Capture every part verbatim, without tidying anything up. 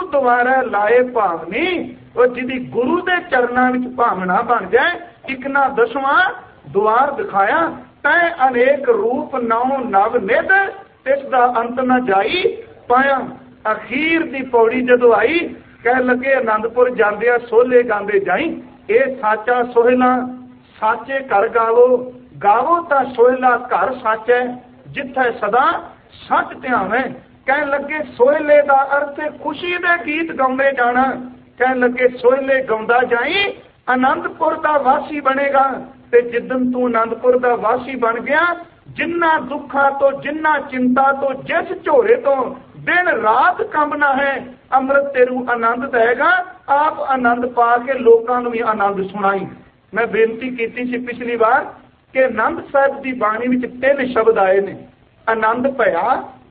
द्वारा लाए भावनी, और जिदी गुरु दे चरनां विच भावना बन जाए। इक ना दसवां द्वार दिखाया, तै अनेक रूप नौ नव निध, तिसदा अंत न जाई पाया। अखीर दी पौड़ी जदों आई, कह लगे आनंदपुर जांदिया सोले गांदे जाई। ये साचा सोहला साचे घर गावो, गावो ता सोहला घर सच है, जिथे सदा सच ध्यावे। कह लगे सोहले दा अर्थ खुशी दे गीत गाउंदे जाना। कह लगे सोहले गाउंदा जाई, आनंदपुर दा वासी बनेगा। ते जिदन तू आनंदपुर दा वासी बन गया, जिन्ना दुखा तो जिन्ना चिंता तो जिस झोरे तो दिन रात कंबना है, अमृत तेरू आनंद देगा। आप आनंद पा के लोगों को भी आनंद सुनाई। मैं बेनती की सी पिछली बार कि आनंद साहब की बाणी में तीन शब्द आए ने, आनंद भया,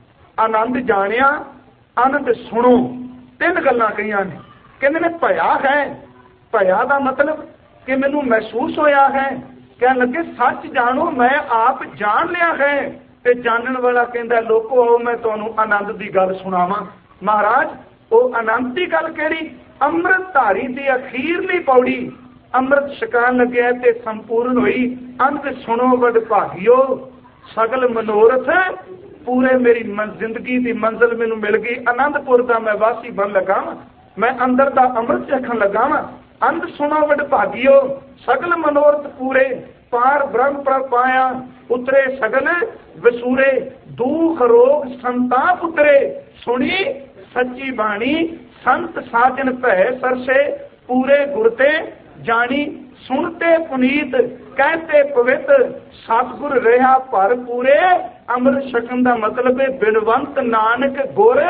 आनंद जानिया, आनंद सुनो। तीन गल्लां कहियां ने। कहंदे ने भया है, भया का मतलब कि मैनू महसूस होया है। कह लगे सच जानो, मैं आप जान लिया है। ते जानन वाला कहंदा लोको आओ मैं तुहानू आनंद की गल सुनावां। महाराज वो आनंद की गल केड़ी? अमृत धारी की अखीरली पौड़ी अमृत छकान लग्या ते संपूर्ण हुई। अंत सुनो वड भागियो, सगल मनोरथ पूरे। मेरी जिंदगी की मंजिल मैनू मिल गई। आनंदपुर का मैं वासी बन लगा, मैं अंदर का अमृत चखन लगा वा। अंत सुनो वड भागियो, सगल मनोरथ पूरे। पार ब्रह्म पर पाया, उतरे सगल वसूरे। दुख रोग संताप उतरे, सुनी सच्ची बाणी। संत साजन भय सरसे, पूरे गुरते जानी। सुनते पुनीत, कहते पवित्र, सतगुर रहा भर पूरे। अमृत छकन का मतलब है बिनवंत नानक गुर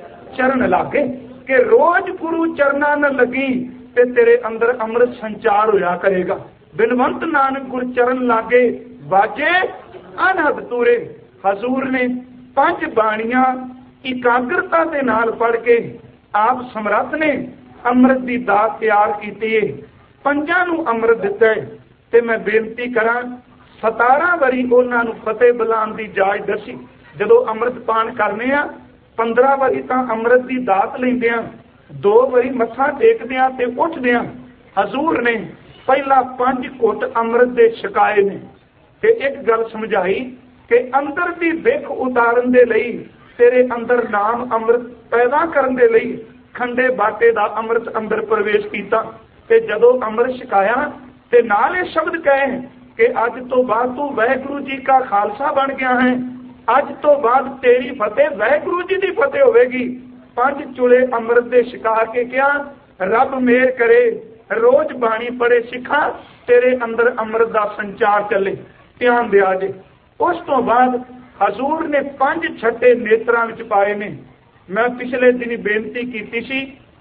चरण लागे। कि रोज गुरु चरना न लगी ते तेरे अंदर अमृत संचार होया करेगा। बिनवंत नानक गुर चरण लागे, बाजे अनहद तूरे। हजूर ने पांच बाणियां इकाग्रता के नाल पढ़ के आप समर्थ ने अमृत की दात तैयार की है। पंजां नूं अमृत दिता है। ते मैं बेनती करा, सतारा वारी उन्हां नूं फतेह बुलाण दी जाच दसी। जदों अमृत पान करने आ, पंद्रह वारी तां अमृत की दात लैंदे आ, दो वारी मत्था टेकदे आ ते उठदे आ। हजूर ने पहला पंज घुट अमृत दे छकाए ने ते एक गल समझाई कि अंदर की विख उतारन दे लई, तेरे अंदर नाम अमृत पैदा करन दे लई खंडे बाटे दा अमृत अंदर प्रवेश कीता। ते जदों अमृत छकाया ते नाल इह शब्द कहे कि अज तो बाद तू वाहिगुरू जी का खालसा बन गया है। अज तो बाद तेरी फतेह वाहिगुरू जी की फतेह होगी। पंज चुले अमृत दे छका के क्या, रब मेहर करे रोज बाणी पढ़े सिखा, तेरे अंदर अमृत का संचार चले। ध्यान दिया जे। उस तो बाद हजूर ने पंज छट्टे नेत्रां विच पाए ने। मैं पिछले दिन बेनती की सी,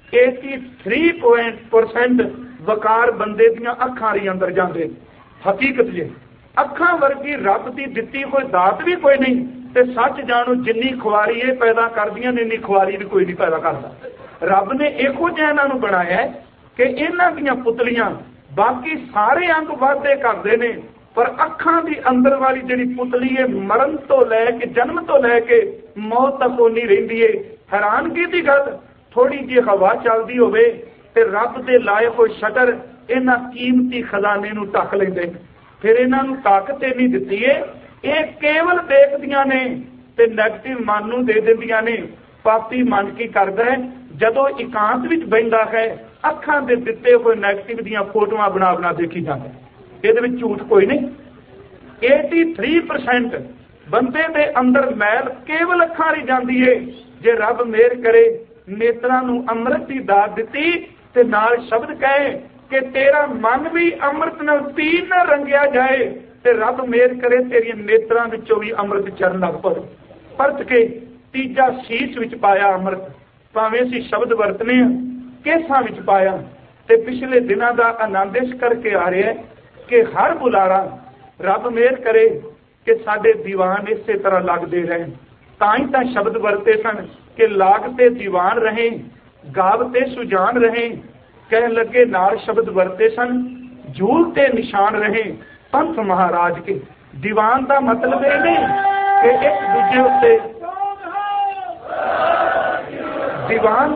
तिरासी परसेंट वकार बंदे दियां अखां दे अंदर जांदे। हकीकत जे अखां वर्गी रब की दिती कोई दात भी कोई नहीं। ते सच जानो जिन्नी खुआरी ये पैदा करदियां ने, इन्नी खुआरी भी कोई नहीं पैदा करता। रब ने इहो जिहा इन्हां नूं बनाया है कि इन्हां दीयां पुतलियां बाकी सारे अंग वाधे करदे ने, पर अखां दी अंदर वाली जिहड़ी पुतली है मरण तो लैके जन्म तो लैके मौत तक ओनी रहिंदी है। हैरानगी की गल, थोड़ी जी हवा चलदी होवे ते रब दे लाए होए शटर इन्हां कीमती खजाने नूं ढक लैंदे। फिर इन्हां नूं ताकत इन्नी दित्ती है, ये केवल देखदियां ने ते नैगेटिव मन नूं दे दिंदियां ने। पापी मन की करदा है, जदों एकांत विच बहिंदा है अखां दे दित्ते होए नैगेटिव दीयां फोटोआं बना बना देखी जांदा है। ਇਹਦੇ ਵਿੱਚ ਝੂਠ ਕੋਈ ਨਹੀਂ। तिरासी परसेंट ਬੰਦੇ ਦੇ ਅੰਦਰ ਮੈਲ ਕੇਵਲ ਅੱਖਾਂ ਹੀ ਜਾਂਦੀ ਏ। ਜੇ ਰੱਬ ਮਿਹਰ ਕਰੇ ਨੇਤਰਾਂ ਨੂੰ ਅੰਮ੍ਰਿਤ ਦੀ ਦਾਤ ਦਿੱਤੀ ਤੇ ਨਾਲ ਸ਼ਬਦ ਕਹੇ ਕਿ ਤੇਰਾ ਮਨ ਵੀ ਅੰਮ੍ਰਿਤ ਨਾਲ ਪੀਣ ਨਾ ਰੰਗਿਆ ਜਾਏ ਤੇ ਰੱਬ ਮਿਹਰ ਕਰੇ ਤੇਰੀਆਂ ਨੇਤਰਾਂ ਵਿੱਚੋਂ ਵੀ ਅੰਮ੍ਰਿਤ ਚਰਨ ਲੱਗ ਪਵੇ। ਪਰਤ ਕੇ ਤੀਜਾ ਸੀਸ ਵਿੱਚ ਪਾਇਆ ਅੰਮ੍ਰਿਤ। ਭਾਵੇਂ ਅਸੀਂ ਸ਼ਬਦ ਵਰਤਨੇ ਆ, ਕੇਸਾਂ ਵਿੱਚ ਪਾਇਆ। ਤੇ ਪਿਛਲੇ ਦਿਨਾਂ ਦਾ ਆਨੰਦ ਇਸ ਕਰਕੇ ਆ ਰਿਹਾ ਹੈ कि हर बुलारा रब मेहर करे कि साडे दीवान इस तरह लगते रहें। ताई तां शब्द वरते सन कि लागते दीवान रहें, गावते सुजान रहें। कह लगे नाल शब्द वरते सन झूलते निशान रहें पंथ महाराज के। दीवान का मतलब ये नहीं कि एक दूजे उत्ते दीवान